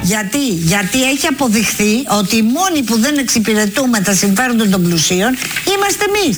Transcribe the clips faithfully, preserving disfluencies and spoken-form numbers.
Γιατί, γιατί έχει αποδειχθεί ότι οι μόνοι που δεν εξυπηρετούμε τα συμφέροντα των πλουσίων είμαστε εμείς.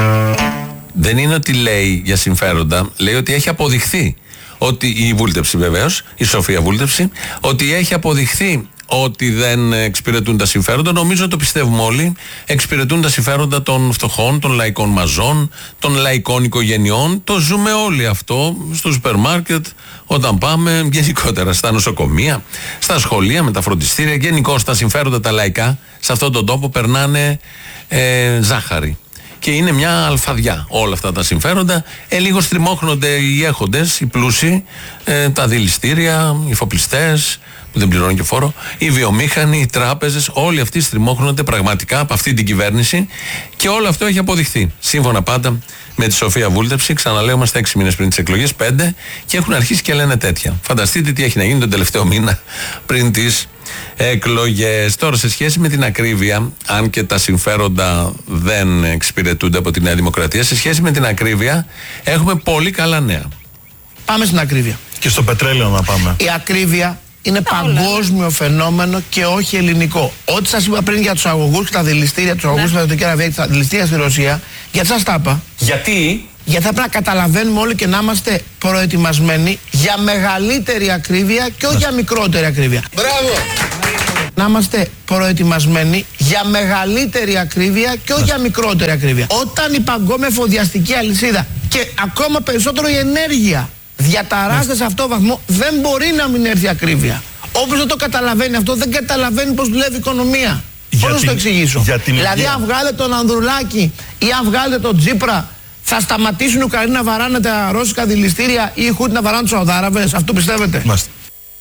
Δεν είναι ότι λέει για συμφέροντα, λέει ότι έχει αποδειχθεί ότι η Βούλτεψη βεβαίως, η Σοφία Βούλτεψη, ότι έχει αποδειχθεί ότι δεν εξυπηρετούν τα συμφέροντα. Νομίζω το πιστεύουμε όλοι. Εξυπηρετούν τα συμφέροντα των φτωχών, των λαϊκών μαζών, των λαϊκών οικογενειών. Το ζούμε όλοι αυτό στο σούπερ μάρκετ, όταν πάμε, γενικότερα στα νοσοκομεία, στα σχολεία, με τα φροντιστήρια. Γενικώς τα συμφέροντα τα λαϊκά σε αυτόν τον τόπο περνάνε ε, ζάχαρη. Και είναι μια αλφαδιά όλα αυτά τα συμφέροντα. Ε, λίγο στριμώχνονται οι έχοντες, οι πλούσιοι, ε, τα δηληστήρια, οι εφοπλιστές που δεν πληρώνουν και φόρο, οι βιομήχανοι, οι τράπεζες, όλοι αυτοί στριμώχνονται πραγματικά από αυτή την κυβέρνηση και όλο αυτό έχει αποδειχθεί. Σύμφωνα πάντα με τη Σοφία Βούλτεψη, ξαναλέω, είμαστε έξι μήνες πριν τις εκλογές, πέντε, και έχουν αρχίσει και λένε τέτοια. Φανταστείτε τι έχει να γίνει τον τελευταίο μήνα πριν τις εκλογές. Τώρα, σε σχέση με την ακρίβεια, αν και τα συμφέροντα δεν εξυπηρετούνται από τη Νέα Δημοκρατία, σε σχέση με την ακρίβεια έχουμε πολύ καλά νέα. Πάμε στην ακρίβεια. Και στο πετρέλαιο να πάμε. Η ακρίβεια είναι παγκόσμιο φαινόμενο και όχι ελληνικό. Ό,τι σας είπα πριν για τους αγωγούς και τα δηληστήρια, τους αγωγούς στη Σαουδική Αραβία και τα δηληστήρια στη Ρωσία, γιατί σας τα είπα. Γιατί? Γιατί θα πρέπει να καταλαβαίνουμε όλοι και να είμαστε προετοιμασμένοι για μεγαλύτερη ακρίβεια και όχι για μικρότερη ακρίβεια. Μπράβο! Να είμαστε προετοιμασμένοι για μεγαλύτερη ακρίβεια και όχι για μικρότερη ακρίβεια. Όταν η παγκόσμια εφοδιαστική αλυσίδα και ακόμα περισσότερο η ενέργεια διαταράσσεται σε αυτό το βαθμό, δεν μπορεί να μην έρθει ακρίβεια. Όποιος δεν το καταλαβαίνει αυτό, δεν καταλαβαίνει πώς δουλεύει η οικονομία. Πώς να το εξηγήσω? Δηλαδή, αν βγάλετε τον Ανδρουλάκη ή αν βγάλετε τον Τσίπρα, θα σταματήσουν οι Ουκρανοί να βαράνε τα ρώσικα δηληστήρια ή οι Χούτι να βαράνε τους Σαουδάραβες? Αυτό πιστεύετε? Μάστε.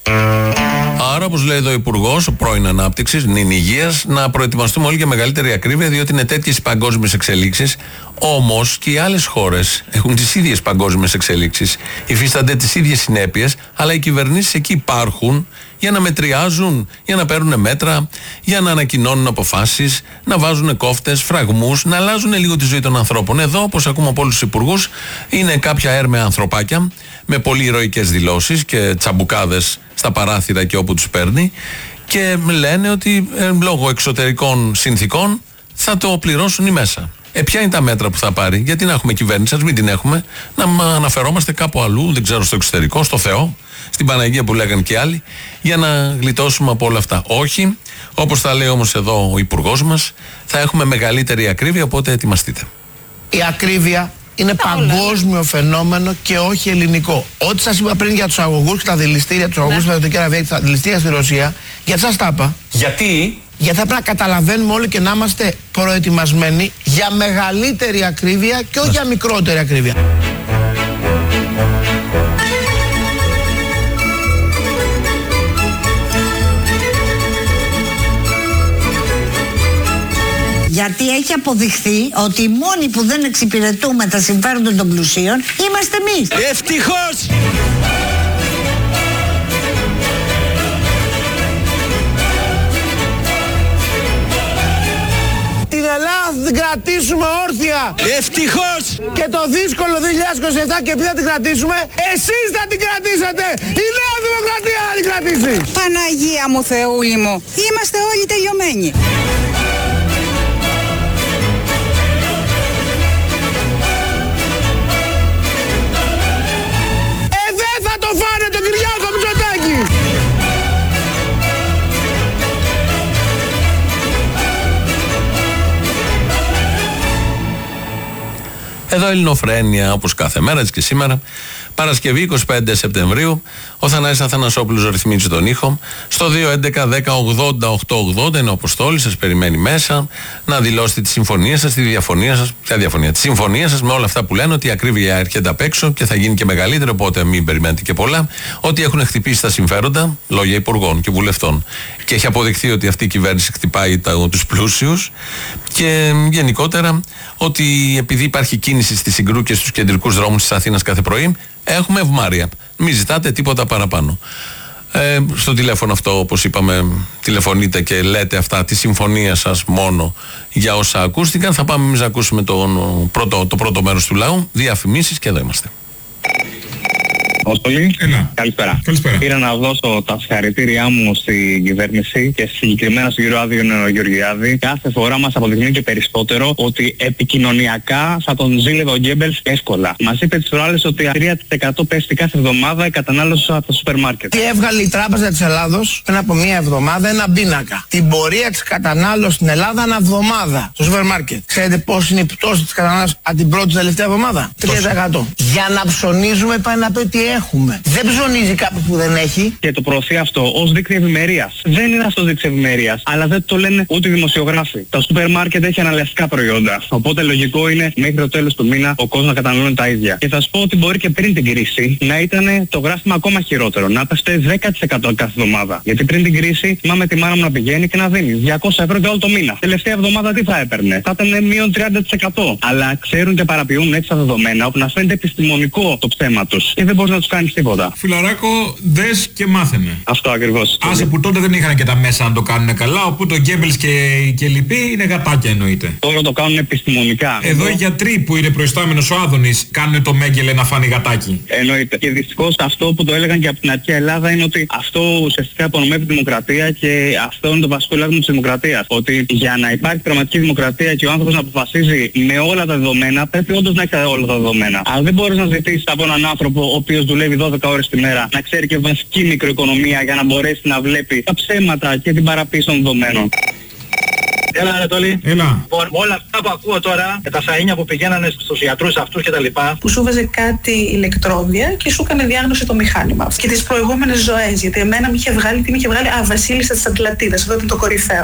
Άρα, όπως λέει εδώ ο Υπουργός, ο πρώην Ανάπτυξης, νυν Υγείας, να προετοιμαστούμε όλοι για μεγαλύτερη ακρίβεια, διότι είναι τέτοιες οι παγκόσμιες εξελίξεις. Όμως και οι άλλες χώρες έχουν τις ίδιες παγκόσμιες εξελίξεις, υφίστανται τις ίδιες συνέπειες, αλλά οι κυβερνήσεις εκεί υπάρχουν για να μετριάζουν, για να παίρνουν μέτρα, για να ανακοινώνουν αποφάσεις, να βάζουν κόφτες, φραγμούς, να αλλάζουν λίγο τη ζωή των ανθρώπων. Εδώ, όπως ακούμε από όλους τους υπουργούς, είναι κάποια έρμεα ανθρωπάκια με πολύ ηρωικές δηλώσεις και τσαμπουκάδες στα παράθυρα και όπου τους παίρνει, και λένε ότι ε, λόγω εξωτερικών συνθήκων θα το πληρώσουν οι μέσα. Ε, ποια είναι τα μέτρα που θα πάρει? Γιατί να έχουμε κυβέρνηση, ας μην την έχουμε, να αναφερόμαστε κάπου αλλού, δεν ξέρω, στο εξωτερικό, στο Θεό, στην Παναγία που λέγαν και άλλοι, για να γλιτώσουμε από όλα αυτά. Όχι, όπως θα λέει όμως εδώ ο υπουργός μας, θα έχουμε μεγαλύτερη ακρίβεια, οπότε ετοιμαστείτε. Η ακρίβεια είναι παγκόσμιο φαινόμενο και όχι ελληνικό. Ό,τι σας είπα πριν για τους αγωγούς και τα δηληστήρια, τους αγωγούς στη Σαουδική Αραβία και τα δηληστήρια στη Ρωσία, γιατί σας τα είπα. Γιατί? Γιατί θα πρέπει να καταλαβαίνουμε όλοι και να είμαστε προετοιμασμένοι για μεγαλύτερη ακρίβεια και όχι για μικρότερη ακρίβεια. Γιατί έχει αποδειχθεί ότι οι μόνοι που δεν εξυπηρετούμε τα συμφέροντα των πλουσίων είμαστε εμείς. Ευτυχώς! Την Ελλάδα θα την κρατήσουμε όρθια. Ευτυχώς! Και το δύσκολο δύο χιλιάδες είκοσι επτά και επειδή θα την κρατήσουμε, εσείς θα την κρατήσετε. Η Νέα Δημοκρατία θα την κρατήσει. Παναγία μου, Θεούλη μου, είμαστε όλοι τελειωμένοι. Ε, δεν θα το φάνε τον Κυριάκο Μητσοτάκη. Εδώ Ελληνοφρένεια, όπως κάθε μέρα, έτσι και σήμερα. Παρασκευή είκοσι πέντε Σεπτεμβρίου. Ο Θανάσης Αθανασόπουλος ρυθμίζει τον ήχο. Στο δύο έντεκα δέκα ογδόντα οκτακόσια ογδόντα είναι ο Αποστόλης, σας περιμένει μέσα να δηλώσετε τη συμφωνία σας, τη διαφωνία σας. Ποια διαφωνία? Τη συμφωνία σας με όλα αυτά που λένε, ότι η ακρίβεια έρχεται απ' έξω και θα γίνει και μεγαλύτερη, οπότε μην περιμένετε και πολλά. Ότι έχουν χτυπήσει τα συμφέροντα, λόγια υπουργών και βουλευτών. Και έχει αποδειχθεί ότι αυτή η κυβέρνηση χτυπάει τους πλούσιους. Και γενικότερα ότι επειδή υπάρχει κίνηση στη Συγκρού και στους κεντρικούς δρόμους της Αθήνας κάθε πρωί, έχουμε ευμάρεια. Μην ζητάτε τίποτα παραπάνω. Ε, στο τηλέφωνο αυτό, όπως είπαμε, τηλεφωνείτε και λέτε αυτά, τη συμφωνία σας μόνο για όσα ακούστηκαν. Θα πάμε εμείς να ακούσουμε τον πρώτο, το πρώτο μέρος του λαού, διαφημίσεις, και εδώ είμαστε. Απόστολη. Έλα. Καλησπέρα. Καλησπέρα. Πήρα να δώσω τα συγχαρητήριά μου στην κυβέρνηση και συγκεκριμένα στον κύριο Άδειο Γεωργιάδη. Κάθε φορά μας αποδεικνύει και περισσότερο ότι επικοινωνιακά θα τον ζήλευε ο Γκέμπελς εύκολα. Μας είπε τις προάλλες ότι τρία τοις εκατό πέφτει κάθε εβδομάδα η κατανάλωση από το σούπερ μάρκετ. Και έβγαλε η Τράπεζα της Ελλάδος πριν από μία εβδομάδα ένα πίνακα. Την πορεία της κατανάλωσης στην Ελλάδα ανά εβδομάδα στο σούπερ μάρκετ. Ξέρετε πώς είναι η πτώση της κατανάλωσης από την πρώτη τελευταία εβδομάδα? τρία τοις εκατό. Για να ψωνίζουμε πάει να πει ότι έχουμε. Δεν ψωνίζει κάποιος που δεν έχει. Και το προωθεί αυτό ως δίκτυο ευημερίας. Δεν είναι αυτό δίκτυο ευημερίας, αλλά δεν το λένε ούτε οι δημοσιογράφοι. Το σούπερ μάρκετ έχει αναλυτικά προϊόντα. Οπότε λογικό είναι μέχρι το τέλος του μήνα ο κόσμος να καταναλώνει τα ίδια. Και θα σου πω ότι μπορεί και πριν την κρίση να ήταν το γράφημα ακόμα χειρότερο. Να πέφτει δέκα τοις εκατό κάθε εβδομάδα. Γιατί πριν την κρίση θυμάμαι τη μάνα μου να πηγαίνει και να δίνει διακόσια ευρώ για όλο το μήνα. Τελευταία εβδομάδα τι θα έπαιρνε? Θα ήταν μείον τριάντα τοις εκατό. Αλλά ξέρουν και παραποιούν έτσι τα δεδομένα όπου να φαίνεται επιστημονικό το ψέμα τους. Και δεν μπορεί να τους κάνεις τίποτα. Φιλαράκο, δες και μάθαινε. Αυτό ακριβώς. Άσε που τότε δεν είχαν και τα μέσα να το κάνουν καλά, οπότε ο Γκέμπελς και, και λοιποί είναι γατάκια εννοείται. Τώρα το κάνουν επιστημονικά. Εδώ οι γιατροί που είναι προϊστάμενος ο Άδωνης κάνουν το Μέγκελε να φάνει γατάκι. Εννοείται. Και δυστυχώς αυτό που το έλεγαν και από την αρχαία Ελλάδα είναι ότι αυτό ουσιαστικά απονομεύει τη δημοκρατία και αυτό είναι το βασικό λάθος της δημοκρατίας. Ότι για να υπάρχει πραγματική δημοκρατία και ο άνθρωπος να αποφασίζει με όλα τα δεδομένα, πρέπει όντως να έχει όλα τα δεδομένα. Αλλά δεν μπορείς να ζητήσεις από έναν άνθρωπο ο οποίος δουλεύει δώδεκα ώρες τη μέρα να ξέρει και βασική μικροοικονομία για να μπορέσει να βλέπει τα ψέματα και την παραποίηση των δεδομένων. Έλα, Ανατολή. Έλα. Λοιπόν, όλα αυτά που ακούω τώρα, και τα σαΐνια που πηγαίνανε στους ιατρούς αυτούς και τα λοιπά. Που σου βάζε κάτι ηλεκτρόδια και σου έκανε διάγνωση το μηχάνημα. Και τις προηγούμενες ζωές. Γιατί εμένα με είχε βγάλει, τι με είχε βγάλει, α, Βασίλισσα της Ατλαντίδας. Αυτό ήταν το κορυφαίο.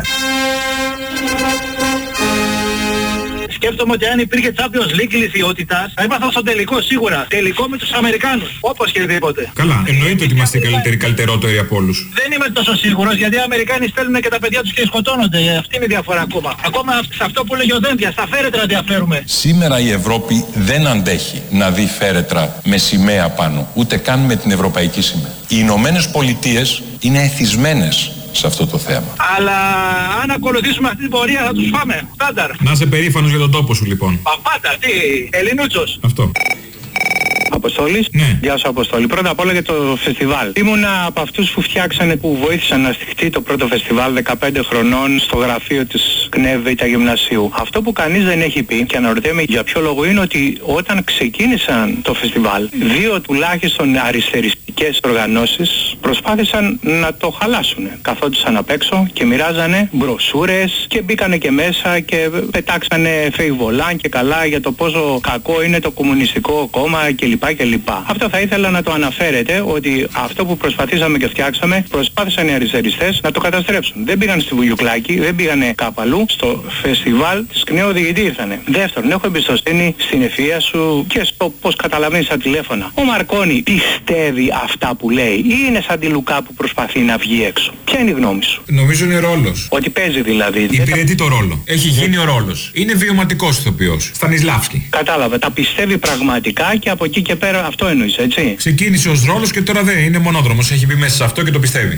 Σκέφτομαι ότι αν υπήρχε Champions League ηλικιότητας, θα ήμασταν στο τελικό σίγουρα. Τελικό με τους Αμερικάνους. Όπως και οτιδήποτε. Καλά, εννοείται ότι είμαστε οι καλύτεροι, καλύτερότεροι από όλους. Δεν είμαι τόσο σίγουρος γιατί οι Αμερικάνοι στέλνουν και τα παιδιά τους και σκοτώνονται. Αυτή είναι η διαφορά ακόμα. Ακόμα σε αυτό που λέγει ο Δένδια, στα φέρετρα διαφέρουμε. Σήμερα η Ευρώπη δεν αντέχει να δει φέρετρα με σημαία πάνω, ούτε καν με την ευρωπαϊκή σημαία. Οι Ηνωμένες Πολιτείες είναι εθισμένες σε αυτό το θέμα. Αλλά αν ακολουθήσουμε αυτή την πορεία θα τους φάμε. Στάνταρ. Να είσαι περήφανος για τον τόπο σου λοιπόν. Παπάτα, τι, Ελληνούτσος. Αυτό. Αποστόλης. Ναι. Γεια σου, Αποστόλη. Πρώτα απ' όλα για το φεστιβάλ. Ήμουνα από αυτούς που φτιάξανε, που βοήθησαν να στηχτεί το πρώτο φεστιβάλ δεκαπέντε χρονών στο γραφείο της ΚΝΕΒ Β' Γυμνασίου. Αυτό που κανείς δεν έχει πει και αναρωτιέμαι για ποιο λόγο είναι ότι όταν ξεκίνησαν το φεστιβάλ, δύο τουλάχιστον αριστεριστικές οργανώσεις προσπάθησαν να το χαλάσουν. Καθόντουσαν απ' έξω και μοιράζανε μπροσούρες και μπήκανε και μέσα και πετάξανε φεϊβολάν και καλά για το πόσο κακό είναι το κομμουνιστικό κόμμα κλπ. κλπ. Αυτό θα ήθελα να το αναφέρετε ότι αυτό που προσπαθήσαμε και φτιάξαμε προσπάθησαν οι αριστεριστές να το καταστρέψουν. Δεν πήγαν στη Βουγιουκλάκη, δεν πήγανε κάπου αλλού. Στο φεστιβάλ της ΚΝΕ οδηγητή ήρθανε. Δεύτερον, έχω εμπιστοσύνη στην ευφυΐα σου και στο πώς καταλαβαίνεις τα τηλέφωνα. Ο Μαρκόνι πιστεύει αυτά που λέει ή είναι σαν τη Λουκά που προσπαθεί να βγει έξω? Ποια είναι η γνώμη σου? Νομίζω είναι ρόλος. Ότι παίζει δηλαδή. Υπηρετεί το ρόλο. Έχει γίνει ο ρόλος. Είναι βιωματικός ηθοποιός. Στανισλάβσκι. Κατάλαβε. Τα πιστεύει πραγματικά και από εκεί και πέρα αυτό εννοείς, έτσι? Ξεκίνησε ως ρόλος και τώρα δεν είναι μονόδρομος. Έχει μπει μέσα σε αυτό και το πιστεύει.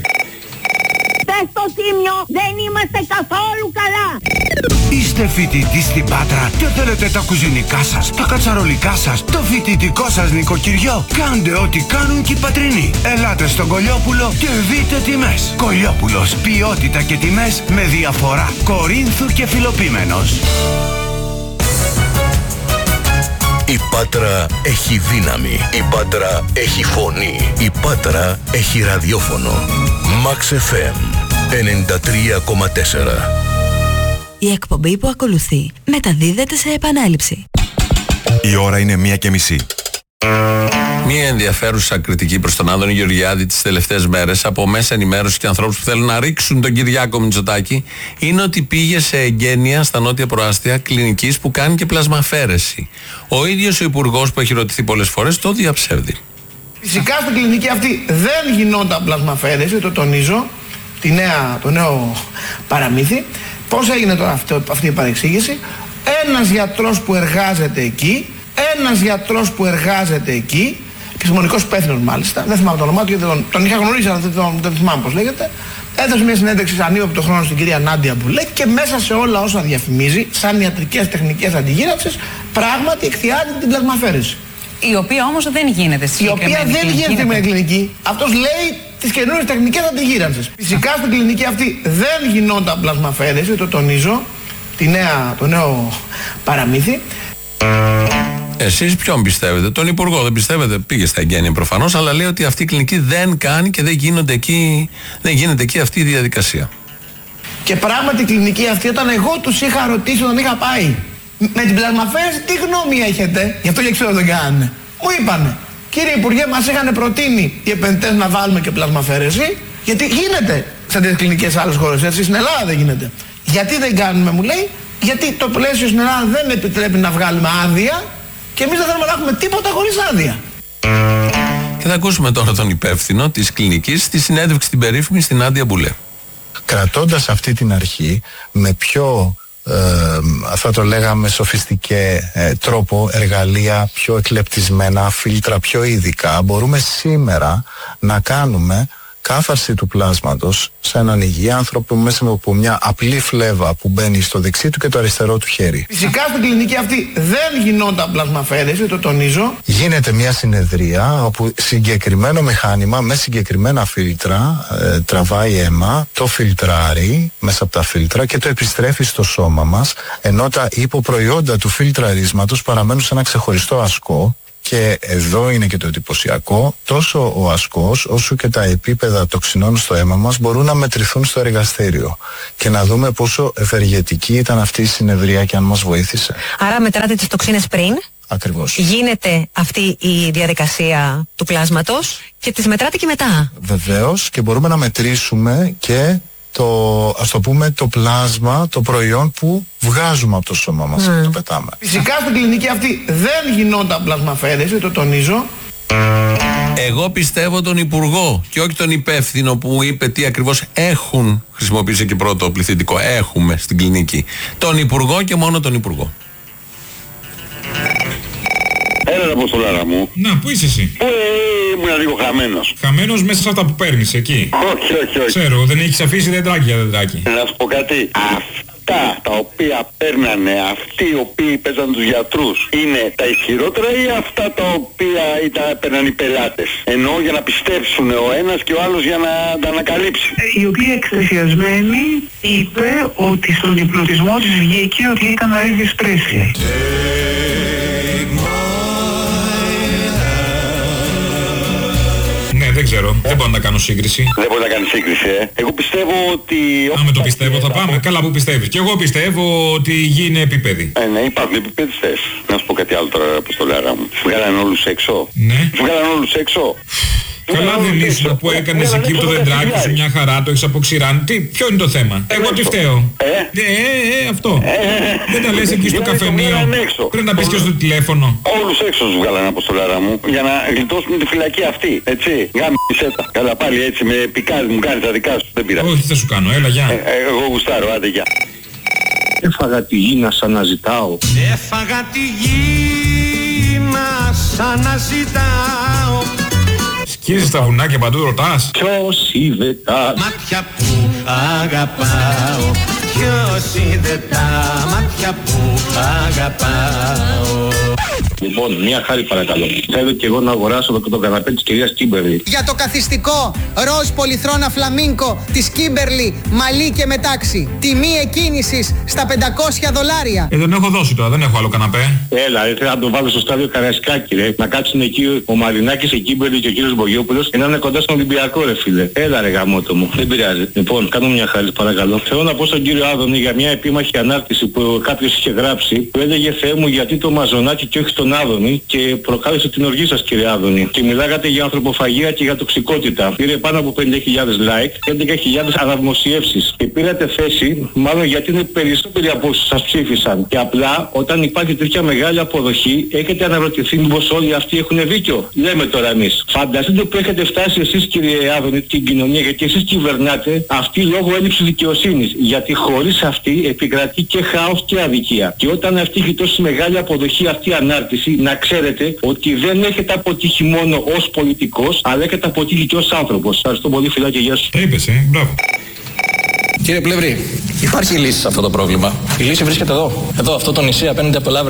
Στο Τίμιο δεν είμαστε καθόλου καλά. Είστε φοιτητή στην Πάτρα και θέλετε τα κουζινικά σας, τα κατσαρολικά σας, το φοιτητικό σας νοικοκυριό? Κάντε ό,τι κάνουν και οι πατρινοί. Ελάτε στον Κολιόπουλο και δείτε τιμές. Κολιόπουλος, ποιότητα και τιμές με διαφορά. Κορίνθου και Φιλοπίμενος. Η Πάτρα έχει δύναμη. Η Πάτρα έχει φωνή. Η Πάτρα έχει ραδιόφωνο. Max εφ εμ ενενήντα τρία κόμμα τέσσερα. Η εκπομπή που ακολουθεί μεταδίδεται σε επανάληψη. Η ώρα είναι μία και μισή. Μία ενδιαφέρουσα κριτική προς τον Άδωνη Γεωργιάδη τις τελευταίες μέρες από μέσα ενημέρωση και ανθρώπους που θέλουν να ρίξουν τον Κυριάκο Μητσοτάκη είναι ότι πήγε σε εγγένεια στα νότια προάστια κλινικής που κάνει και πλασμαφέρεση. Ο ίδιος ο υπουργός που έχει ρωτηθεί πολλές φορές το διαψεύδει. Φυσικά στην κλινική αυτή δεν γινόταν πλασμαφέρεση, το τονίζω, τη νέα, το νέο παραμύθι. Πώς έγινε τώρα αυτό, αυτή η παρεξήγηση? Ένας γιατρός που εργάζεται εκεί, ένας γιατρός που εργάζεται εκεί, επιστημονικός υπεύθυνος μάλιστα, δεν θυμάμαι το όνομά του γιατί τον, τον είχα γνωρίσει αλλά δεν, τον, δεν θυμάμαι πώς λέγεται, έδωσε μια συνέντευξη ανύποπτο χρόνο στην κυρία Νάντια Μπουλέ και μέσα σε όλα όσα διαφημίζει σαν ιατρικές τεχνικές αντιγύρανσης πράγματι εκθιάζει την πλασμαφέρεση. Η οποία όμως δεν γίνεται στη Η οποία δεν γίνεται με κλινική. Αυτός λέει τις καινούριες τεχνικές αντιγύρανσης. Φυσικά στην κλινική αυτή δεν γινόταν πλασμαφαίρεση, το τονίζω. Τη νέα, το νέο παραμύθι. Εσείς ποιον πιστεύετε? Τον Υπουργό δεν πιστεύετε? Πήγε στα εγγένεια προφανώς, αλλά λέει ότι αυτή η κλινική δεν κάνει και δεν, γίνονται εκεί, δεν γίνεται εκεί αυτή η διαδικασία. Και πράγματι η κλινική αυτή, όταν εγώ τους είχα ρωτήσει, όταν είχα πάει με την πλασμαφαίρεση, τι γνώμη έχετε? Γι' αυτό και ξέρω δεν κάνανε. Μου είπανε, κύριε Υπουργέ, μας είχαν προτείνει οι επενδυτές να βάλουμε και πλασμαφαίρεση, γιατί γίνεται σε τέτοιες κλινικές σε άλλες χώρες, έτσι, στην Ελλάδα δεν γίνεται. Γιατί δεν κάνουμε, μου λέει? Γιατί το πλαίσιο στην Ελλάδα δεν επιτρέπει να βγάλουμε άδεια και εμείς δεν θέλουμε να έχουμε τίποτα χωρίς άδεια. Και θα ακούσουμε τώρα τον υπεύθυνο της κλινικής στη συνέντευξη την περίφημη στην Άντια Μπουλέ. Κρατώντας αυτή την αρχή με πιο ε, θα το λέγαμε σοφιστικέ ε, τρόπο, εργαλεία πιο εκλεπτισμένα, φίλτρα πιο ειδικά, μπορούμε σήμερα να κάνουμε κάθαρση του πλάσματος σε έναν υγιή άνθρωπο μέσα από μια απλή φλέβα που μπαίνει στο δεξί του και το αριστερό του χέρι. Φυσικά στην κλινική αυτή δεν γινόταν πλασμαφαίρεση, το τονίζω. Γίνεται μια συνεδρία όπου συγκεκριμένο μηχάνημα με συγκεκριμένα φίλτρα ε, τραβάει αίμα, το φιλτράρει μέσα από τα φίλτρα και το επιστρέφει στο σώμα μας, ενώ τα υποπροϊόντα του φιλτραρίσματος παραμένουν σε ένα ξεχωριστό ασκό. Και εδώ είναι και το εντυπωσιακό, τόσο ο ασκός όσο και τα επίπεδα τοξινών στο αίμα μας μπορούν να μετρηθούν στο εργαστήριο και να δούμε πόσο ευεργετική ήταν αυτή η συνεδρία και αν μας βοήθησε. Άρα μετράτε τις τοξίνες πριν. Ακριβώς. Γίνεται αυτή η διαδικασία του πλάσματος και τις μετράτε και μετά. Βεβαίως, και μπορούμε να μετρήσουμε και το, ας το πούμε, το πλάσμα, το προϊόν που βγάζουμε από το σώμα μας mm. και το πετάμε. Φυσικά στην κλινική αυτή δεν γινόταν πλασμαφαίρεση, το τονίζω. Εγώ πιστεύω τον Υπουργό και όχι τον υπεύθυνο που είπε τι ακριβώς έχουν, χρησιμοποιήσει και πρώτο πληθυντικό, έχουμε στην κλινική. Τον Υπουργό και μόνο τον Υπουργό. Έλα, Αποστολάρα μου. Να, πού είσαι εσύ? Πού ε, ήμουν λίγο χαμένος. Χαμένος μέσα σε αυτά που παίρνεις εκεί? Όχι, όχι, όχι. Ξέρω, δεν έχεις αφήσει δεντράκι για δεντράκι. Να σου πω κάτι. Αυτά τα οποία παίρνανε αυτοί οι οποίοι παίζαν τους γιατρούς είναι τα ισχυρότερα ή αυτά τα οποία ήταν, παίρναν οι πελάτες? Εννοώ για να πιστέψουν ο ένας και ο άλλος για να τα ανακαλύψει. Η οποία εκστασιασμένη είπε ότι στον υπνοτισμό της βγήκε ότι ήταν ο Elvis Presley. Ναι, δεν ξέρω. Δεν μπορώ να κάνω σύγκριση. Δεν μπορεί να κάνει σύγκριση, ε. Εγώ πιστεύω ότι. Αν με το πιστεύω, θα πάμε. Καλά που πιστεύεις. Και εγώ πιστεύω ότι γίνει επίπεδη. Ε, ναι, υπάρχουν επίπεδιστές. Να σου πω κάτι άλλο τώρα, Αποστολάρα μου. Βγάλανε όλους έξω. Ναι. Βγάλανε όλους έξω. Καλά δεν ήσουν που έκανες εκεί το δεντράκι σου μια χαρά, το έχεις αποξηράνει. Τι, ποιο είναι το θέμα? Εγώ τι φταίω? Ε, ε, ε, αυτό. Δεν τα λες εκεί στο καφενείο. Πρέπει να πεις και στο τηλέφωνο. Όλους έξω τους βγάλανε, Αποστολάρα μου, για να γλιτώσουν τη φυλακή αυτή. Έτσι, γάμισέ τα. Καλά πάλι έτσι με πικάρι μου κάνει τα δικά σου. Δεν πειράζει. Όχι, θα σου κάνω, έλα γεια. Εγώ γουστάρω, άντε γεια. Έφαγα τη γη να σ' αναζητάω. Έφαγα τη γη να σ' αναζητάω. Σκίζεις τα βουνάκια παντού, ρωτάς? Ποιος είδε τα μάτια που αγαπάω? Ποιος είδε τα μάτια που αγαπάω? Λοιπόν, μια χάρη παρακαλώ. Θέλω και εγώ να αγοράσω το, το καναπέ της κυρίας Κίμπερλι. Για το καθιστικό ροζ πολυθρόνα φλαμίνκο της Κίμπερλι, μαλλί και μετάξι. Τιμή εκκίνησης στα πεντακόσια δολάρια. Ε, δεν έχω δώσει τώρα, δεν έχω άλλο καναπέ. Έλα, ρε, θέλω να το βάλω στο στάδιο Καραϊσκάκη, ρε. Να κάτσουν εκεί ο Μαρινάκης, η Κίμπερλι και ο κύριος Μπογιόπουλος και να είναι κοντά στον Ολυμπιακό, ρε φίλε. Έλα, ρε γαμότο μου. Δεν πειράζει. Λοιπόν, κάνω μια χάρη παρακαλώ. Θέλω να πω στον κύριο Άδωνη για μια επίμαχη ανάρτηση που κάποιος είχε γράψει που έλεγε Θεέ μου γιατί το Μαζονάκι και όχι τον Άδωνη και προκάλεσε την οργή σας, κύριε Άδωνη. Και μιλάγατε για ανθρωποφαγία και για τοξικότητα. Πήρε πάνω από πενήντα χιλιάδες like και έντεκα χιλιάδες αναδημοσιεύσεις. Και πήρατε θέση, μάλλον γιατί είναι περισσότεροι από όσους σας ψήφισαν. Και απλά όταν υπάρχει τέτοια μεγάλη αποδοχή, έχετε αναρωτηθεί μήπως όλοι αυτοί έχουν δίκιο? Λέμε τώρα εμείς. Φανταστείτε που έχετε φτάσει εσείς, κύριε Άδωνη, την κοινωνία, γιατί εσείς κυβερνάτε αυτή λόγω έλλειψης δικαιοσύνης. Γιατί χωρίς αυτή επικρατεί και χάος και αδικία. Και όταν αυτή έχει τόσο μεγάλη αποδοχή αυτή η ανάρτηση, να ξέρετε ότι δεν έχετε αποτύχει μόνο ως πολιτικός, αλλά έχετε αποτύχει και ως άνθρωπος. Ευχαριστώ πολύ, φιλά και γεια σου. Τα είπες, ε, μπράβο. Κύριε Πλεύρη, υπάρχει λύση σε αυτό το πρόβλημα. Η λύση βρίσκεται εδώ. Εδώ, αυτό το νησί απέναντι από το Λαύριο.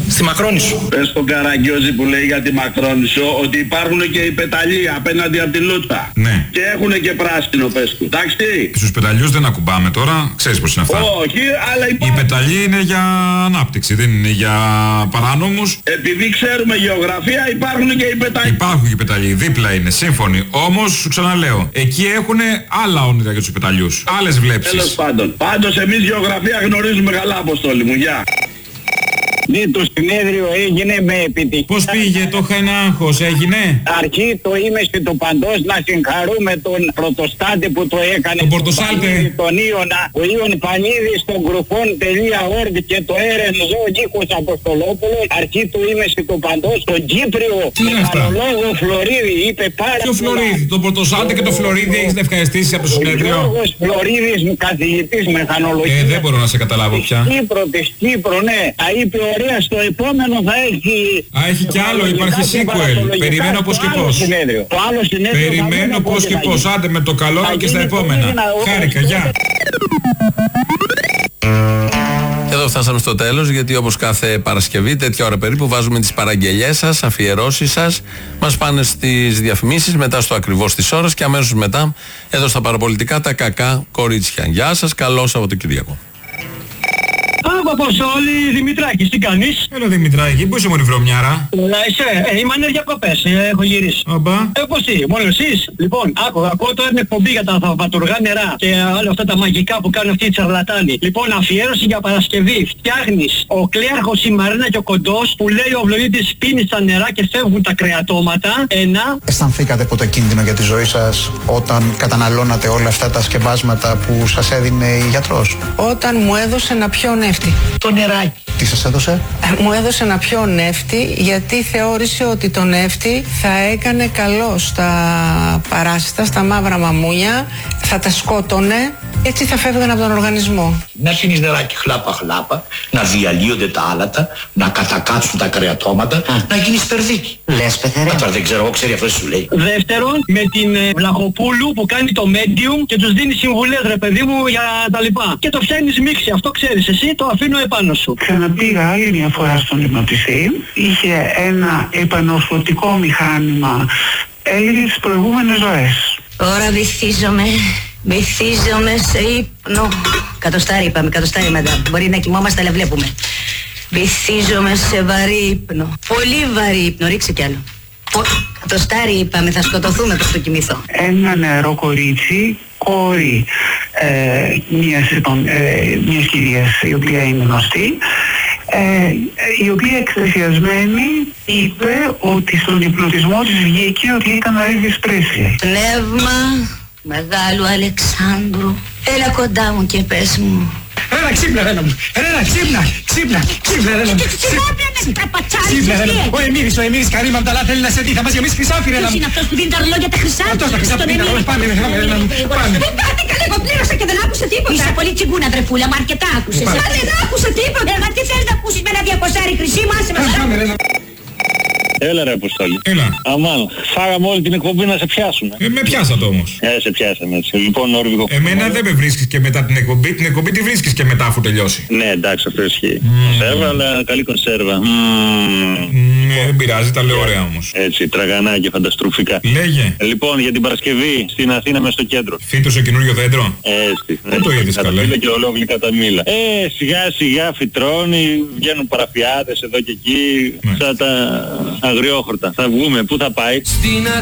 Στη Μακρόνισσο. Πες στον Καραγκιόζη που λέει για τη Μακρόνισσο ότι υπάρχουν και οι πεταλοί απέναντι από τη Λούτσα. Ναι. Και έχουν και πράσινο, πες του. Εντάξει. Στους πεταλιούς δεν ακουμπάμε τώρα, ξέρεις πως είναι αυτά. Όχι, αλλά υπάρχουν. Οι πεταλοί είναι για ανάπτυξη, δεν είναι για παράνομους. Επειδή ξέρουμε γεωγραφία, υπάρχουν και οι πεταλοί. Υπάρχουν και οι πεταλοί, δίπλα είναι, σύμφωνοι. Όμως, σου ξαναλέω, εκεί έχουν άλλα όνειρα για τους πεταλιούς. Άλλες βλέψεις. Τέλος πάντων. Πάντως εμείς γεωγραφία γνωρίζουμε καλά, Αποστόλη μου. Γεια. Ναι, το συνέδριο έγινε με επιτυχία. Πώς πήγε, το είχα ένα άγχος, έγινε. Αρχή το ήμεστη του παντός, να συγχαρούμε τον πρωτοστάτη που το έκανε. Τον Πορτοσάλτε. Τον Ιωνα, ο Ιων Πανίδης, τον γκρουπών τελεία org και το έρενζο Νίκος Αποστολόπουλος. Αρχή του ήμεστη του παντός, τον Κύπριο μηχανολόγο Φλωρίδη είπε πάρα Ποιο Φλωρίδη, τον Πορτοσάλτε και τον Φλωρίδη έχεις να ευχαριστήσει από το συνέδριο. Ο Γιώργος Φλωρίδης, καθηγητής μηχανολογίας. Ε, δεν μπορώ να σε καταλάβω πια. Κύπρο, της Κύπρο, ναι. Θα είπε ωραία, στο επόμενο θα έχει... Α, έχει κι άλλο, υπάρχει sequel. Περιμένω πώς και πώς. Το άλλο συνέδριο. Περιμένω πώς και πώς. Άντε με το καλό και στα επόμενα. Χάρηκα, γεια. Και εδώ φτάσαμε στο τέλος, γιατί όπως κάθε Παρασκευή, τέτοια ώρα περίπου, βάζουμε τις παραγγελιές σας, αφιερώσεις σας. Μας πάνε στις διαφημίσεις, μετά στο ακριβώς της ώρας και αμέσως μετά εδώ στα παραπολιτικά τα κακά κορίτσια. Γεια σας, καλό Σαββατοκύριακο. Άκου Αποστόλη, Δημητράκης, τι κάνεις? Έλα Δημητράκη, πού είσαι μωρή βρωμιάρα? Να είσαι, ε, είμαι ανεργιακοπές, ε, έχω γυρίσει. Αμπά. Ε, πώς τι, μόνο εσείς? Λοιπόν, άκου, ακούω τώρα την εκπομπή για τα θαυματουργά νερά και όλα αυτά τα μαγικά που κάνουν αυτοί οι τσαρλατάνοι. Λοιπόν, αφιέρωση για Παρασκευή. Φτιάχνεις ο Κλέαρχος, η Μαρίνα και ο Κοντός που λέει ο Βλωρίτης πίνει τα νερά και φεύγουν τα κρεατώματα. Ένα. Αισθανθήκατε ποτέ κίνδυνο για τη ζωή σας όταν καταναλώνατε όλα αυτά τα σκευάσματα που σας έδινε η γιατρός? Όταν μου έδωσε να πιω νεύτη. Το νεράκι. Τι σας έδωσε? Μου έδωσε να πιω νεύτη γιατί θεώρησε ότι το νεύτη θα έκανε καλό στα παράσιτα, στα μαύρα μαμούνια, θα τα σκότωνε, έτσι θα φεύγαν από τον οργανισμό. Να πίνεις νεράκι χλάπα χλάπα, να διαλύονται τα άλατα, να κατακάτσουν τα κρεατώματα, να γίνεις περδίκι. Λες πεθερέ. Τώρα δεν ξέρω, εγώ ξέρει αυτό σου λέει. Δεύτερον, με την ε, Βλαχοπούλου που κάνει το medium και τους δίνει συμβουλές ρε παιδί μου για τα λοιπά. Και το φτιάχνεις μίξη, αυτό ξέρεις εσύ, το αφήνω επάνω σου. Ξαναπήγα άλλη μια φορά στον λιματιστή, είχε ένα επανορθωτικό μηχάνημα, έλεγε τις προηγούμενες ζωές. Τώρα βυθίζομαι, βυθίζομαι σε ύπνο. Κατοστάρι είπαμε, κατοστάρι μετά. Μπορεί να κοιμόμαστε αλλά βλέπουμε. Βυθίζομαι σε βαρύ ύπνο. Πολύ βαρύ ύπνο, ρίξε κι άλλο. Κατοστάρι είπαμε, θα σκοτωθούμε προς το κοιμηθώ. Ένα νεαρό κορίτσι, κόρη ε, μιας, λοιπόν, ε, μιας κυρίας η οποία είναι γνωστή, ε, η οποία εκστασιασμένη είπε ότι στον υπνοτισμό της βγήκε ότι ήταν αρέδης πρέσια. Πνεύμα Μεγάλου Αλεξάνδρου, έλα κοντά μου και πες μου. Έλα ξύπνα Ρένα μου, Ρένα ξύπνα, ξύπνα, ξύπνα Ρένα μου. Ξύπνα Ρένα μου, ο Εμμύρης, ο Εμμύρης Καρύμα Αμπταλά θέλει να σε δει, θα μας γεμίσει χρυσάφι Ρένα μου. Ποιος είναι αυτός που δίνει τα ρολόγια τα χρυσάφι? Αυτός τα χρυσάφι δίνει τα ρολόγια, πάμε Ρένα μου, πάμε. Δεν πάτε καλά, εγώ πλήρωσα και δεν άκουσα τίποτα. Είσαι πολύ τσιγκούνα τρεφούλα, μα αρκετά άκουσες. Μα δεν άκουσα τίποτα. Ε, μα τι θέλεις να ακούσεις με ένα διακοσάρι χρυσή, μα άσε μας. Έλα ρε Αποστόλη. Έλα. Αμάν, φάγαμε όλη την εκπομπή να σε πιάσουμε. Ε, με πιάσατε όμως. Ε, σε πιάσαμε έτσι. Λοιπόν, Νόρβηγο. Εμένα δεν με βρίσκεις και μετά την εκπομπή. Την εκπομπή τη βρίσκεις και μετά αφού τελειώσει. Ναι, εντάξει, αυτό ισχύει. Mm. Κονσέρβα, αλλά καλή κονσέρβα. Mm. Ναι, δεν πειράζει, τα λέω ωραία όμως. Έτσι, τραγανά και φανταστρουφικά. Λέγε. Λοιπόν, για την Παρασκευή στην Αθήνα μες στο κέντρο. Φύτωσε καινούριο δέντρο. Έτσι. Πού το είδες καλέ? Και ολόκληρα τα μήλα. Ε, σιγά σιγά φυτρώνει, βγαίνουν παραφιάδες εδώ και εκεί. Ναι. Σαν τα αγριόχορτα. Θα βγούμε, πού θα πάει? Στην